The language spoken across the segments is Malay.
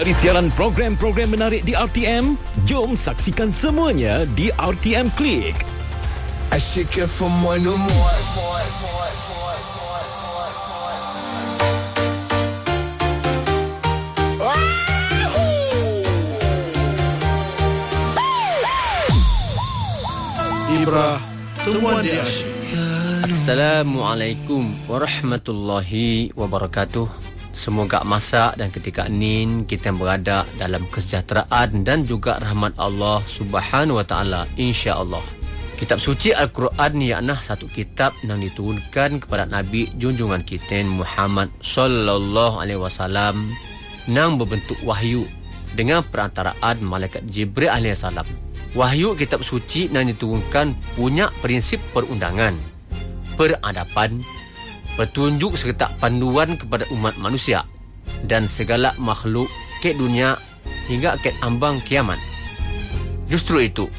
Dari siaran program-program menarik di RTM, jom saksikan semuanya di RTM Klik. Asyik FM One More. Ibrah Temuan di Asyik. Assalamualaikum warahmatullahi wabarakatuh. Semoga masa dan ketika ini kita berada dalam kesejahteraan dan juga rahmat Allah Subhanahu wa taala, insya-Allah. Kitab suci Al-Quran ialah satu kitab yang diturunkan kepada Nabi junjungan kita Muhammad sallallahu alaihi wasallam yang berbentuk wahyu dengan perantaraan malaikat Jibril alaihi salam. Wahyu kitab suci yang diturunkan punya prinsip perundangan, peradaban, petunjuk serta panduan kepada umat manusia dan segala makhluk ke dunia hingga ke ambang kiamat. Justru itu,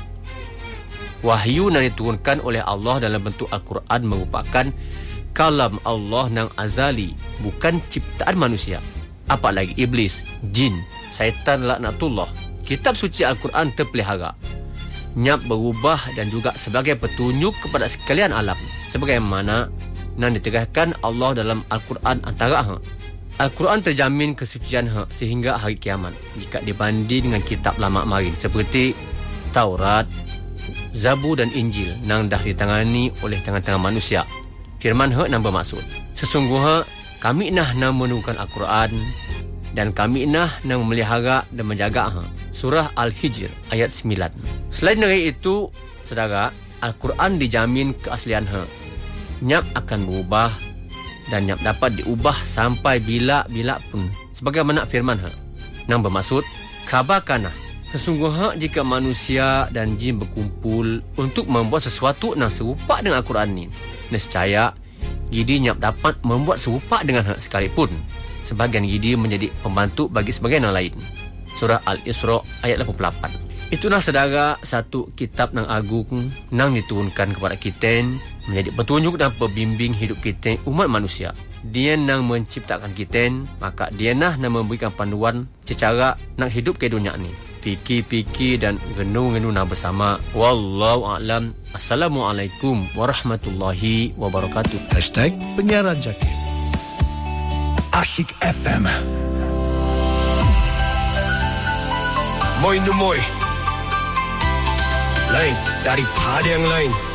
wahyu yang diturunkan oleh Allah dalam bentuk Al-Quran merupakan kalam Allah yang azali, bukan ciptaan manusia, apalagi iblis, jin, syaitan laknatullah. Kitab suci Al-Quran terpelihara, nyap berubah dan juga sebagai petunjuk kepada sekalian alam, sebagaimana yang ditegaskan Allah dalam Al-Quran antara Al-Quran terjamin kesucian sehingga hari kiamat jika dibanding dengan kitab lama marin seperti Taurat, Zabur dan Injil yang dah ditangani oleh tangan-tangan manusia. Firman yang bermaksud, sesungguhnya kami nak menemukan Al-Quran dan kami nak memelihara dan menjaga. Surah Al-Hijr ayat 9. Selain dari itu, saudara, Al-Quran dijamin keaslian nyap akan berubah dan nyap dapat diubah sampai bila-bila pun, sebagaimana firman yang bermaksud, khabarkanlah sesungguhnya jika manusia dan jin berkumpul untuk membuat sesuatu yang serupa dengan Al-Quran ini, nescaya gidi nyap dapat membuat serupa dengan sekalipun. Sebahagian gidi menjadi pembantu bagi sebagian yang lain. Surah Al-Isra ayat 88. Itulah saudara satu kitab yang agung yang diturunkan kepada kita menjadi petunjuk dan pembimbing hidup kita umat manusia. Dia yang menciptakan kita, maka dia yang memberikan panduan secara nak hidup ke dunia ni. Fikir-fikir dan renung-renung bersama. Wallahu a'lam. Assalamualaikum warahmatullahi wabarakatuh. #penyiaran Jakir. Asyik FM. Moin. Lain daripada yang lain.